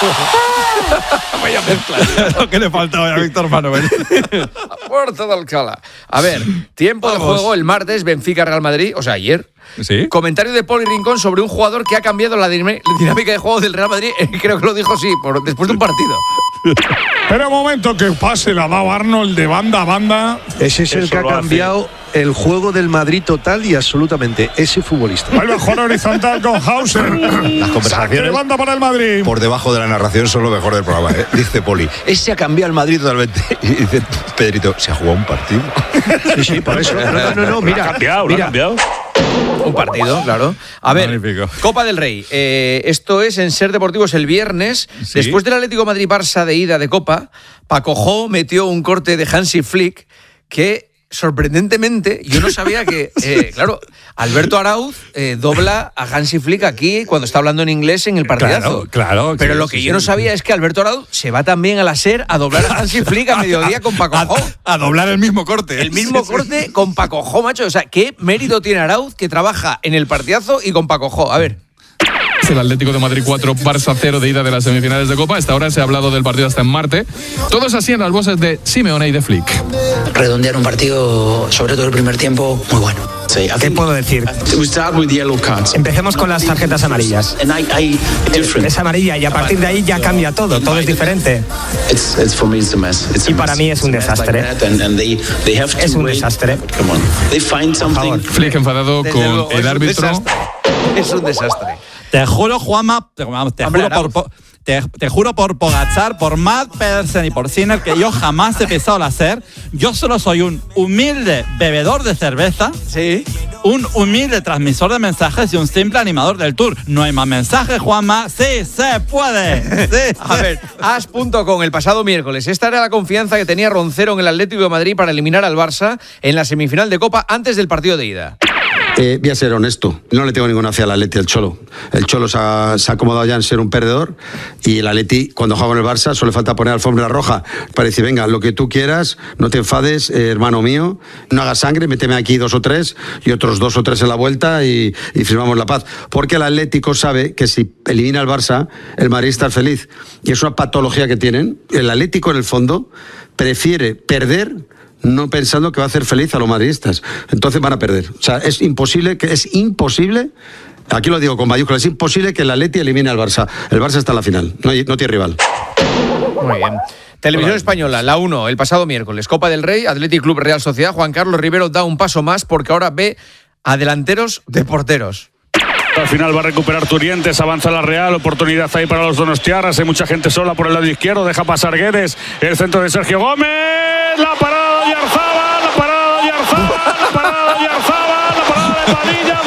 Vaya mezcla. Lo que le faltaba a Víctor Manuel. Puerta de Alcalá. A ver, tiempo de juego el martes, Benfica-Real Madrid, o sea, ayer. ¿Sí? Comentario de Poli Rincón sobre un jugador que ha cambiado la dinámica de juego del Real Madrid. Creo que lo dijo, sí, después de un partido. Pero un momento, que pase la ha dado Arnold de banda a banda. Ese es el que ha cambiado el juego del Madrid total y absolutamente, ese futbolista. El mejor horizontal con Hauser. Las conversaciones Saque de banda para el Madrid. por debajo de la narración son lo mejor del programa, ¿eh? Dice Poli, ese ha cambiado el Madrid totalmente. Y dice Pedrito, ¿se ha jugado un partido? Sí, por eso. No, mira. Ha cambiado. Un partido, claro. A ver, Magnífico. Copa del Rey. Esto es en Ser Deportivos el viernes. Sí. Después del Atlético Madrid-Barça de ida de Copa, Paco Jo metió un corte de Hansi Flick que, sorprendentemente, yo no sabía que, claro, Alberto Arauz dobla a Hansi Flick aquí cuando está hablando en inglés en el partidazo. Claro. Pero lo que yo no sabía es que Alberto Arauz se va también a la SER a doblar a Hansi Flick a mediodía con Paco Jo. A doblar el mismo corte. El mismo corte con Paco Jo, macho. O sea, ¿qué mérito tiene Arauz que trabaja en el partidazo y con Paco Jo? A ver. El Atlético de Madrid 4, Barça 0 de ida de las semifinales de Copa. Hasta ahora se ha hablado del partido hasta en Marte. Todos así en las voces de Simeone y de Flick. Redondear un partido, sobre todo el primer tiempo, muy bueno. ¿Qué puedo decir? Empecemos con las tarjetas amarillas. Es amarilla y a partir de ahí ya cambia todo. Todo es diferente. Y para mí es un desastre. Es un desastre. Por favor. Flick enfadado Desde con luego, el árbitro. Es un desastre. Te juro, Juanma, te juro por Pogačar, por Matt Pedersen y por Sinner que yo jamás he pisado la SER. Yo solo soy un humilde bebedor de cerveza, Sí. un humilde transmisor de mensajes y un simple animador del tour. No hay más mensajes, Juanma. ¡Sí se puede! Sí. A ver, as.com el pasado miércoles. Esta era la confianza que tenía Roncero en el Atlético de Madrid para eliminar al Barça en la semifinal de Copa antes del partido de ida. Voy a ser honesto, no le tengo ninguna fe al Atleti, el Cholo. El Cholo se ha acomodado ya en ser un perdedor y el Atleti, cuando juega con el Barça, solo le falta poner alfombra roja para decir, venga, lo que tú quieras, no te enfades, hermano mío, no hagas sangre, méteme aquí 2 o 3 y otros 2 o 3 en la vuelta y firmamos la paz. Porque el Atlético sabe que si elimina al Barça, el Madrid está feliz. Y es una patología que tienen. El Atlético, en el fondo, prefiere perder no pensando que va a hacer feliz a los madridistas. Entonces van a perder. O sea, es imposible, aquí lo digo con mayúsculas, es imposible que el Atleti elimine al Barça. El Barça está en la final, no tiene rival. Muy bien. Televisión Española, la 1, el pasado miércoles. Copa del Rey, Athletic Club Real Sociedad. Juan Carlos Rivero da un paso más porque ahora ve a delanteros de porteros. Al final va a recuperar Turientes, avanza la Real, oportunidad ahí para los donostiarras, hay mucha gente sola por el lado izquierdo, deja pasar Guedes, el centro de Sergio Gómez, la parada de Oyarzabal, la parada de Oyarzabal, la parada de Oyarzabal, la parada de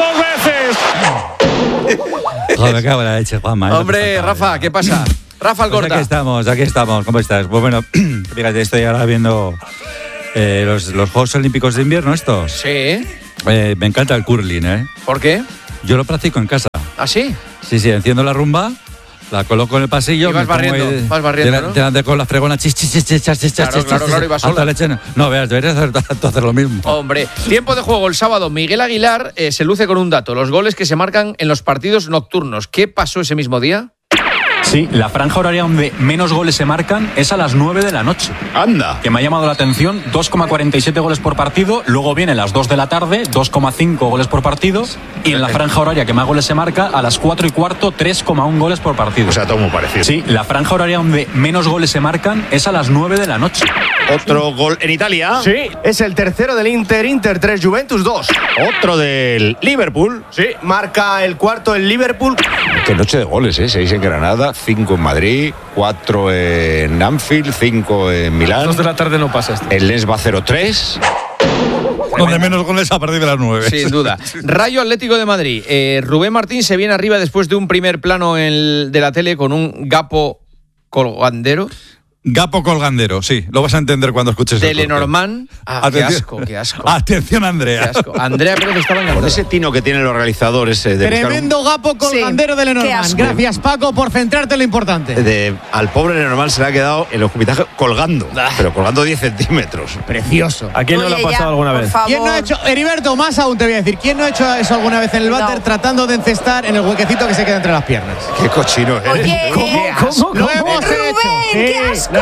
Padilla 2 veces. Joder, qué buena leche, Juanma. Hombre, Rafa, ¿qué pasa? Rafa Alcorta. Aquí estamos. ¿Cómo estás? Pues bueno, fíjate, estoy ahora viendo los Juegos Olímpicos de invierno estos. Sí. Me encanta el curling, ¿eh? ¿Por qué? Yo lo practico en casa. ¿Ah, sí? Sí, enciendo la rumba, la coloco en el pasillo. Y vas barriendo, ¿no? Delante con las fregonas, Claro, y vas sola. No, veas, deberías hacer lo mismo. Hombre, tiempo de juego el sábado. Miguel Aguilar se luce con un dato, los goles que se marcan en los partidos nocturnos. ¿Qué pasó ese mismo día? Sí, la franja horaria donde menos goles se marcan es a las 9 de la noche. ¡Anda! Que me ha llamado la atención, 2,47 goles por partido, luego vienen las 2 de la tarde, 2,5 goles por partido, y en la franja horaria que más goles se marca, a las 4 y cuarto, 3,1 goles por partido. O sea, todo muy parecido. Sí, la franja horaria donde menos goles se marcan es a las 9 de la noche. Otro gol en Italia. Sí, es el tercero del Inter 3, Juventus 2. Otro del Liverpool. Sí, marca el cuarto el Liverpool. Qué noche de goles, ¿eh? 6 en Granada, 5 en Madrid, 4 en Anfield, 5 en Milán. 2 de la tarde no pasa esto. El Lens va 0-3. Donde menos goles a partir de las 9. Sin duda. Rayo Atlético de Madrid. Rubén Martín se viene arriba después de un primer plano de la tele con un gapo colgandero. Gapo colgandero, sí. Lo vas a entender cuando escuches de el corte. Lenormand. Qué asco, qué asco. Atención, Andrea. Qué asco. Andrea creo que estaba enganchada. Con ese tino que tienen los realizadores de Tremendo gapo colgandero de Lenormand. Gracias, Paco, por centrarte en lo importante. Al pobre Lenormand se le ha quedado el escupitaje colgando, pero colgando 10 centímetros. Precioso. ¿A quién no le ha pasado alguna vez? ¿Quién no ha hecho, Heriberto, más aún te voy a decir, ¿quién no ha hecho eso alguna vez en el váter tratando de encestar en el huequecito que se queda entre las piernas? Qué cochino, ¿eh? Oye, ¿Cómo? Lo hemos hecho. ¡Qué asco!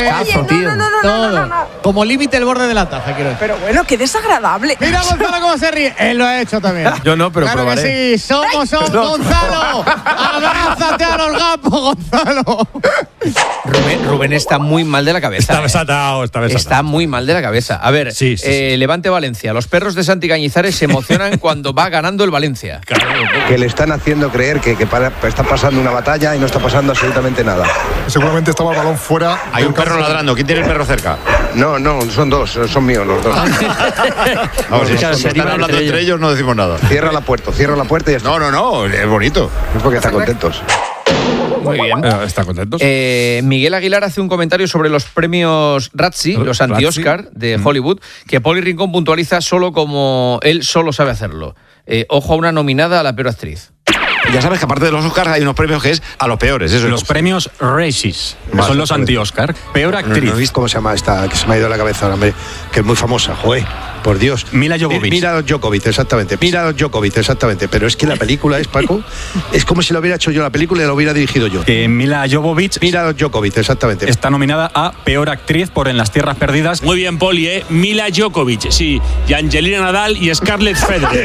Todo. Como límite el borde de la taza, quiero decir. Pero bueno, qué desagradable. Mira Gonzalo cómo se ríe. Él lo ha hecho también. Yo no, pero claro probaré. Que sí, somos Gonzalo. Abrázate a los gapos, Gonzalo. Rubén está muy mal de la cabeza. Está besatado. Está muy mal de la cabeza. A ver, sí. Levante Valencia. Los perros de Santi Cañizares se emocionan cuando va ganando el Valencia. Que le están haciendo creer que está pasando una batalla y no está pasando absolutamente nada. Seguramente estaba el balón fuera. Hay un perro ladrando. ¿Quién tiene el perro cerca? No, son dos, son míos los dos. Vamos, si están hablando entre ellos no decimos nada. Cierra la puerta y ya está. No, es bonito. Es porque están contentos. Muy bien. ¿Están contentos? Miguel Aguilar hace un comentario sobre los premios Razzie, los anti-Oscar de Hollywood, que Poli Rincón puntualiza solo como él solo sabe hacerlo. Ojo a una nominada a la peor actriz. Ya sabes que aparte de los Oscars hay unos premios que es a los peores. Eso los premios Razzies, que son los anti-Oscar. Peor actriz. No he visto cómo se llama esta, que se me ha ido a la cabeza ahora, hombre, que es muy famosa, joder. Por Dios. Mila Jovovich. Mila Jovovich, exactamente. Pero es que la película es, Paco, es como si lo hubiera hecho yo la película y la hubiera dirigido yo. Mila Jovovich. Mila Jovovich, exactamente. Está nominada a Peor Actriz por En las Tierras Perdidas. Muy bien, Poli, ¿eh? Mila Djokovic, sí. Y Angelina Nadal y Scarlett Federer.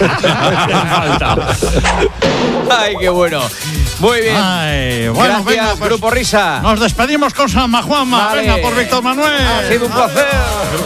Falta. Ay, qué bueno. Muy bien. Ay, bueno, gracias, venga, pues, Grupo Risa. Nos despedimos con San Juanma. Vale. Venga, por Víctor Manuel. Ha sido un placer.